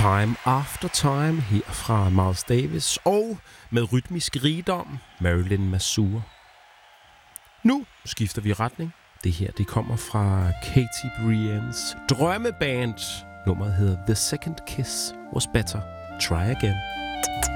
Time After Time her fra Miles Davis, og med rytmisk rigdom, Marilyn Masur. Nu skifter vi retning. Det her, det kommer fra Katy Briennes drømmeband. Nummeret hedder The Second Kiss Was Better. Try Again.